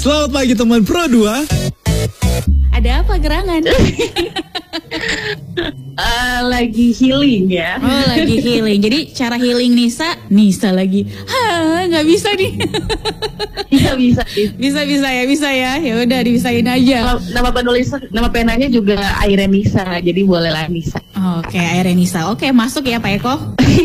Selamat pagi teman Pro 2. Ada apa gerangan? Lagi healing ya. Oh, lagi healing. Jadi cara healing Nisa lagi. Nggak bisa nih. Bisa ya. Ya udah dibisain aja. Nama penanya juga Airen Nisa. Jadi boleh lah Nisa. Oke, Airen Nisa. Oke, masuk ya Pak Eko.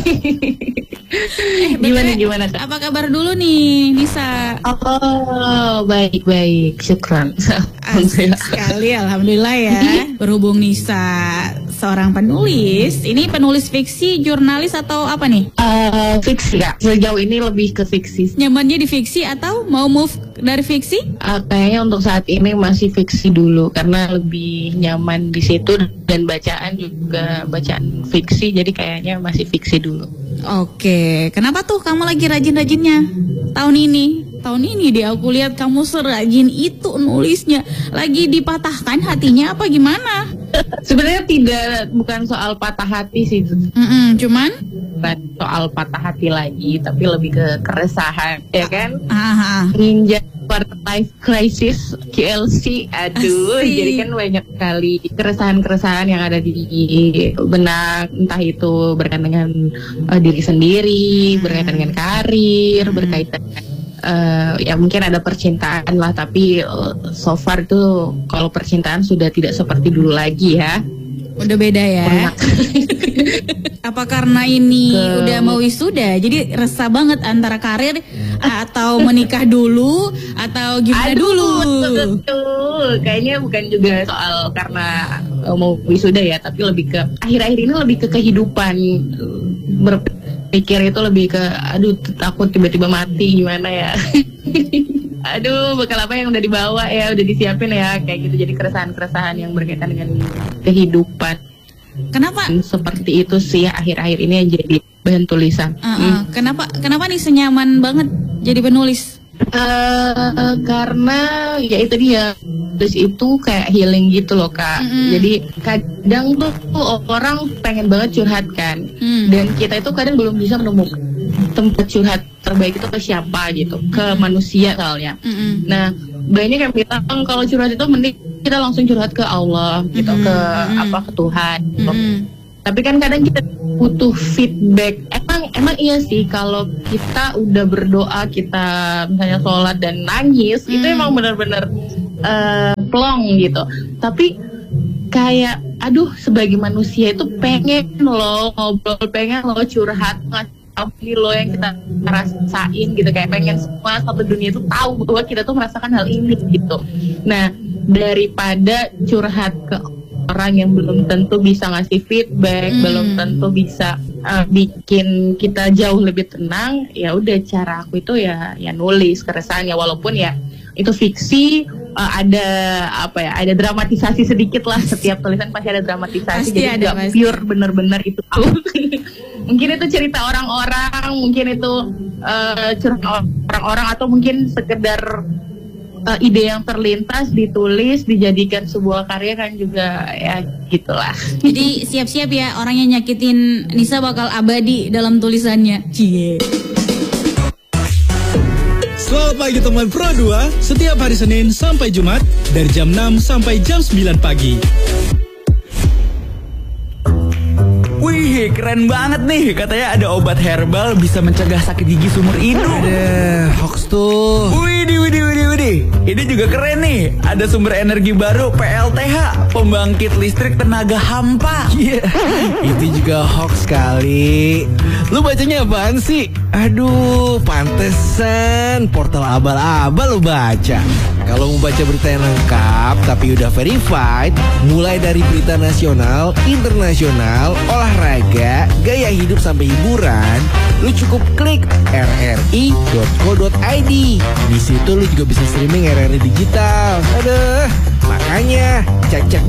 Gimana Kak? Apa kabar dulu nih Nisa? Oh, baik. Syukran. Asik sekali, alhamdulillah ya. Berhubung Nisa seorang penulis, ini penulis fiksi, jurnalis atau apa nih? Fiksi Kak. Sejauh ini lebih ke fiksi. Nyamannya di fiksi atau mau move dari fiksi? Kayaknya untuk saat ini masih fiksi dulu karena lebih nyaman di situ, dan bacaan juga bacaan fiksi, jadi kayaknya masih fiksi dulu. Oke, kenapa tuh kamu lagi rajin-rajinnya tahun ini deh aku lihat kamu serajin itu nulisnya. Lagi dipatahkan hatinya apa gimana? Sebenarnya bukan soal patah hati sih. Cuman bukan soal patah hati lagi, tapi lebih ke keresahan, ya kan? Ninja Quarter Life Crisis KLC. Aduh, jadi kan banyak sekali keresahan-keresahan yang ada di benak, entah itu berkaitan dengan diri sendiri, berkaitan dengan karir, berkaitan dengan ya mungkin ada percintaan lah, tapi so far tuh kalau percintaan sudah tidak seperti dulu lagi ya. Udah beda ya. Apa karena ini udah mau wisuda, jadi resah banget antara karir atau menikah dulu atau gimana dulu? Betul. Kayaknya bukan juga soal karena mau wisuda ya, tapi lebih ke akhir-akhir ini lebih ke kehidupan. Berpikir itu lebih ke takut tiba-tiba mati gimana ya. Bekal apa yang udah dibawa ya, udah disiapin ya, kayak gitu. Jadi keresahan-keresahan yang berkaitan dengan kehidupan. Kenapa? Seperti itu sih akhir-akhir ini jadi bahan tulisan. Kenapa nih senyaman banget jadi penulis? Karena ya itu dia, terus itu kayak healing gitu loh Kak. Jadi kadang tuh orang pengen banget curhat kan, dan kita itu kadang belum bisa menemukan tempat curhat terbaik itu ke siapa gitu, ke manusia soalnya. Nah banyak yang bilang kalau curhat itu mending kita langsung curhat ke Allah gitu, ke Tuhan. Tapi kan kadang kita butuh feedback. Emang iya sih, kalau kita udah berdoa, kita misalnya sholat dan nangis, itu emang benar-benar plong gitu. Tapi kayak sebagai manusia itu pengen lo ngobrol, pengen lo curhat, ngasih lo yang kita rasain gitu, kayak pengen semua satu dunia itu tahu bahwa kita tuh merasakan hal ini gitu. Nah daripada curhat ke orang yang belum tentu bisa ngasih feedback, belum tentu bisa bikin kita jauh lebih tenang, ya udah cara aku itu ya nulis keresahannya, walaupun ya itu fiksi, ada dramatisasi sedikit lah. Setiap tulisan pasti ada dramatisasi, jadi nggak pure bener-bener itu mungkin itu cerita orang-orang, mungkin itu cerita orang-orang, atau mungkin sekedar ide yang terlintas ditulis dijadikan sebuah karya kan juga ya gitulah. Jadi siap-siap ya, orang yang nyakitin Nisa bakal abadi dalam tulisannya. Cie. Selamat pagi teman Pro 2. Setiap hari Senin sampai Jumat dari jam 6 sampai jam 9 pagi. Wih, keren banget nih. Katanya ada obat herbal bisa mencegah sakit gigi seumur hidup. Ada hoax tuh. Widih. Ini juga keren nih. Ada sumber energi baru PLTH, pembangkit listrik tenaga hampa. Iya, itu juga hoax kali. Lu bacanya apaan sih? Aduh, pantesan portal abal-abal lu baca. Kalau mau baca berita yang lengkap tapi udah verified, mulai dari berita nasional, internasional, olahraga, gaya hidup sampai hiburan, lu cukup klik rri.co.id. Di situ lu juga bisa streaming RRI digital. Aduh, makanya cek